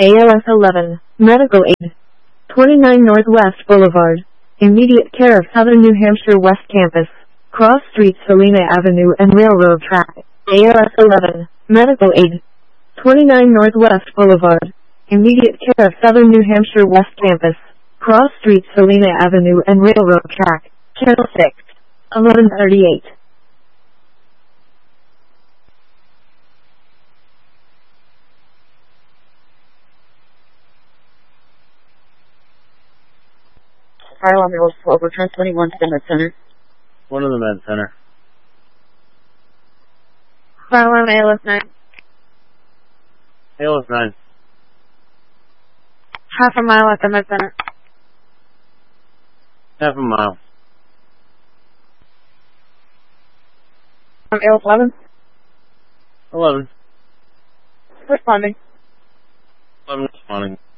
ALS 11, Medical Aid. 29 Northwest Boulevard. Immediate care of Southern New Hampshire West Campus. Cross Street, Salina Avenue and Railroad Track. ALS 11, Medical Aid. 29 Northwest Boulevard. Immediate care of Southern New Hampshire West Campus. Cross Street, Salina Avenue and Railroad Track. Channel 6. 1138. Fire alarm was overturn 21 to the Med Center. One of the Med Center. Fire alarm ALS 9. ALS 9. Half a mile at the Med Center. Half a mile. ALS 11. 11. Responding. 11 responding.